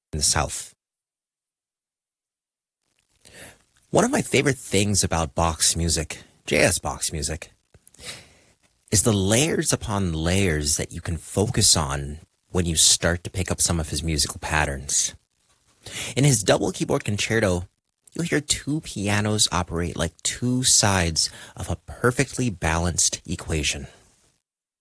in the South. One of my favorite things about Bach's music, J.S. Bach's music, is the layers upon layers that you can focus on when you start to pick up some of his musical patterns. In his double keyboard concerto, you'll hear two pianos operate like two sides of a perfectly balanced equation.